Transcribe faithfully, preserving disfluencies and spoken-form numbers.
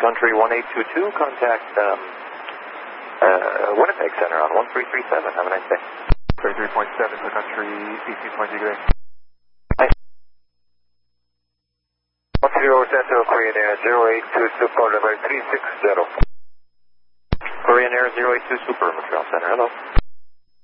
Country one eight two two, contact um, uh, Winnipeg Center on one three three seven. Have a nice day. thirty-three point seven, Blue Country eighteen twenty, good day. one zero Central Korean Air zero eight two Super, level three six zero. Korean Air zero eight two Super, Montreal Center, hello.